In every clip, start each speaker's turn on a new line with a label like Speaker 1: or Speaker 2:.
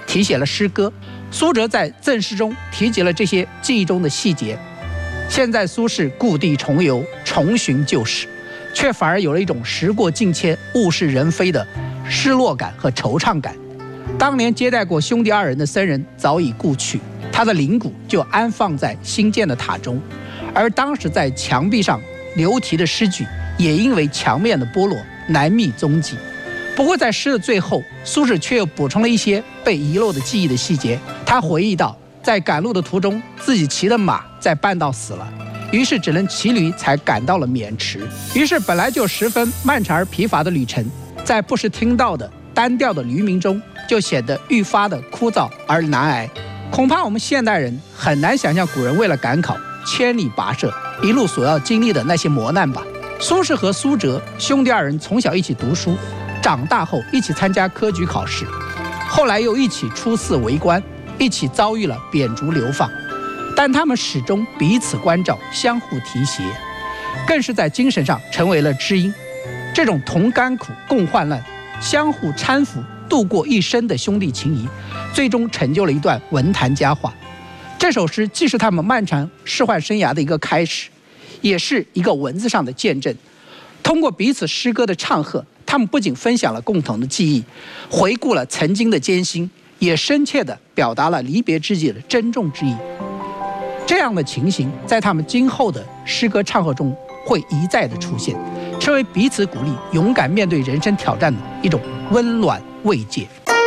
Speaker 1: 题写了诗歌。苏辙在赠诗中提及了这些记忆中的细节。现在苏轼故地重游，重寻旧时，却反而有了一种时过境迁、物是人非的失落感和惆怅感。当年接待过兄弟二人的僧人早已故去，他的灵骨就安放在新建的塔中，而当时在墙壁上留题的诗句也因为墙面的剥落难觅踪迹。不过在诗的最后，苏轼却又补充了一些被遗漏的记忆的细节。他回忆到，在赶路的途中，自己骑的马在半道死了，于是只能骑驴才赶到了渑池。于是本来就十分漫长而疲乏的旅程，在不时听到的单调的驴鸣中，就显得愈发的枯燥而难挨。恐怕我们现代人很难想象古人为了赶考千里跋涉，一路所要经历的那些磨难吧。苏轼和苏辙兄弟二人从小一起读书，长大后一起参加科举考试，后来又一起出仕为官，一起遭遇了贬逐流放，但他们始终彼此关照，相互提携，更是在精神上成为了知音。这种同甘苦共患难、相互搀扶度过一生的兄弟情谊，最终成就了一段文坛佳话。这首诗既是他们漫长仕宦生涯的一个开始，也是一个文字上的见证。通过彼此诗歌的唱和，他们不仅分享了共同的记忆，回顾了曾经的艰辛，也深切地表达了离别之际的珍重之意。这样的情形在他们今后的诗歌唱和中会一再的出现，成为彼此鼓励勇敢面对人生挑战的一种温暖慰藉。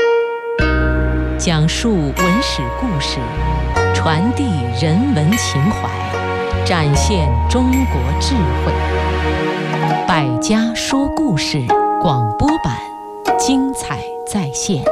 Speaker 2: 讲述文史故事，传递人文情怀，展现中国智慧。百家说故事广播版，精彩再现。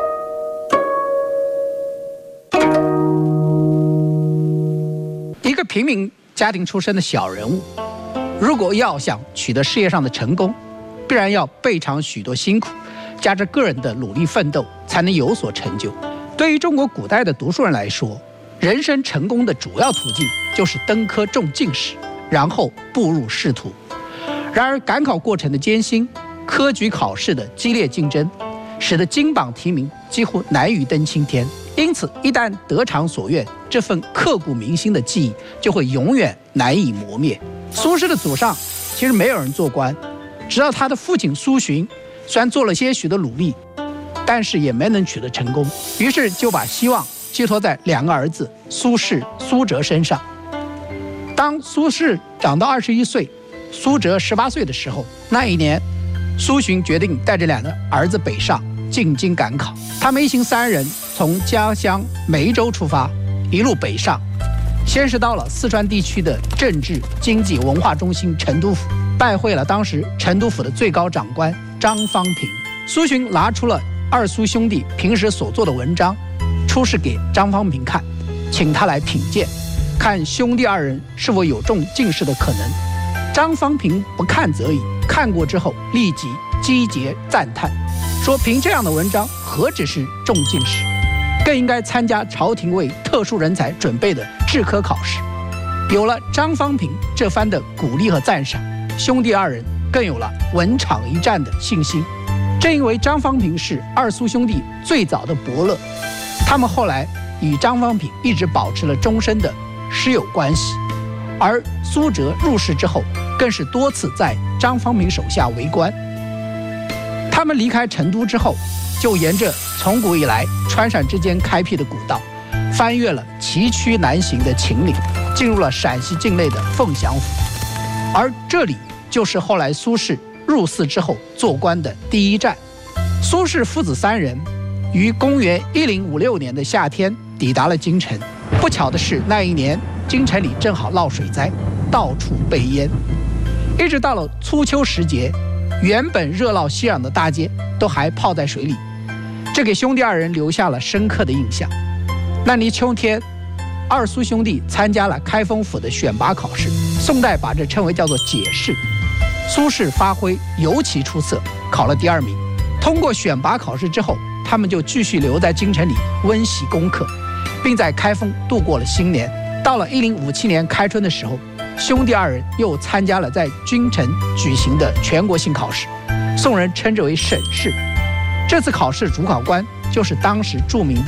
Speaker 1: 一个平民家庭出身的小人物，如果要想取得事业上的成功，必然要备尝许多辛苦，加之个人的努力奋斗，才能有所成就。对于中国古代的读书人来说，人生成功的主要途径就是登科中进士，然后步入仕途。然而赶考过程的艰辛，科举考试的激烈竞争，使得金榜题名几乎难于登青天。因此一旦得偿所愿，这份刻骨铭心的记忆就会永远难以磨灭。苏轼的祖上其实没有人做官，直到他的父亲苏洵虽然做了些许的努力，但是也没能取得成功，于是就把希望寄托在两个儿子苏轼、苏辙身上。当苏轼长到21岁，苏辙18岁的时候，那一年苏洵决定带着两个儿子北上进京赶考。他们一行3人从家乡梅州出发，一路北上，先是到了四川地区的政治、经济、文化中心成都府，拜会了当时成都府的最高长官张方平。苏洵拿出了二苏兄弟平时所做的文章，出示给张方平看，请他来品鉴，看兄弟二人是否有中进士的可能。张方平不看则已，看过之后立即击节赞叹，说凭这样的文章何止是中进士，更应该参加朝廷为特殊人才准备的制科考试。有了张方平这番的鼓励和赞赏，兄弟二人更有了稳场一战的信心。正因为张方平是二苏兄弟最早的伯乐，他们后来与张方平一直保持了终身的师友关系。而苏辙入仕之后，更是多次在张方平手下为官。他们离开成都之后，就沿着从古以来川陕之间开辟的古道，翻越了崎岖难行的秦岭，进入了陕西境内的凤翔府。而这里就是后来苏轼入仕之后做官的第一站。苏轼父子3人于公元1056年的夏天抵达了京城。不巧的是，那一年京城里正好闹水灾，到处被淹。一直到了初秋时节，原本热闹熙攘的大街都还泡在水里，这给兄弟二人留下了深刻的印象。那年秋天，二苏兄弟参加了开封府的选拔考试，宋代把这称为叫做解试。苏轼发挥尤其出色，考了第2名。通过选拔考试之后，他们就继续留在京城里温习功课，并在开封度过了新年。到了1057年开春的时候，兄弟二人又参加了在京城举行的全国性考试，宋人称之为省试。这次考试主考官就是当时著名的